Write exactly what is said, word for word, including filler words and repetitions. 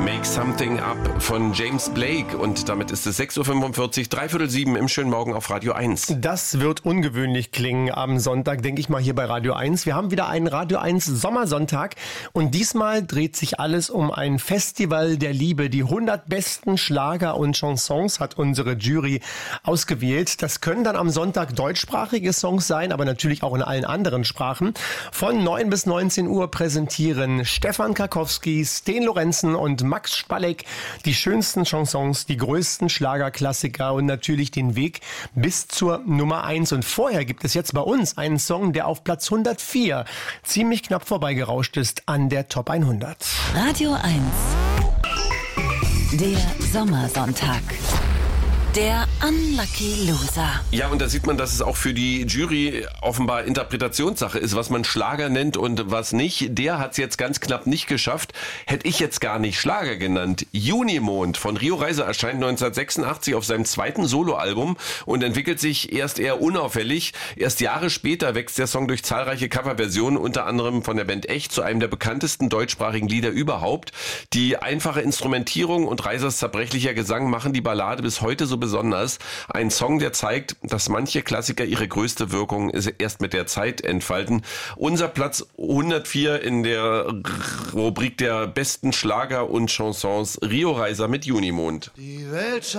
Make Something Up von James Blake. Und damit ist es sechs Uhr fünfundvierzig, dreiviertel sieben im schönen Morgen auf Radio eins. Das wird ungewöhnlich klingen am Sonntag, denke ich mal, hier bei Radio eins. Wir haben wieder einen Radio eins Sommersonntag und diesmal dreht sich alles um ein Festival der Liebe. Die hundert besten Schlager und Chansons hat unsere Jury ausgewählt. Das können dann am Sonntag deutschsprachige Songs sein, aber natürlich auch in allen anderen Sprachen. Von neun bis neunzehn Uhr präsentieren Stefan Karkowski, Sten Lorenzen und Max Spalleck die schönsten Chansons, die größten Schlagerklassiker und natürlich den Weg bis zur Nummer eins. Und vorher gibt es jetzt bei uns einen Song, der auf Platz hundertvier ziemlich knapp vorbeigerauscht ist an der Top hundert. Radio eins. Der Sommersonntag. Der Unlucky Loser. Ja, und da sieht man, dass es auch für die Jury offenbar Interpretationssache ist, was man Schlager nennt und was nicht. Der hat es jetzt ganz knapp nicht geschafft. Hätte ich jetzt gar nicht Schlager genannt. Junimond von Rio Reiser erscheint neunzehnhundertsechsundachtzig auf seinem zweiten Soloalbum und entwickelt sich erst eher unauffällig. Erst Jahre später wächst der Song durch zahlreiche Coverversionen, unter anderem von der Band Echt, zu einem der bekanntesten deutschsprachigen Lieder überhaupt. Die einfache Instrumentierung und Reisers zerbrechlicher Gesang machen die Ballade bis heute so besonders. Ein Song, der zeigt, dass manche Klassiker ihre größte Wirkung erst mit der Zeit entfalten. Unser Platz hundertvier in der Rubrik der besten Schlager und Chansons, Rio Reiser mit Junimond. Die Welt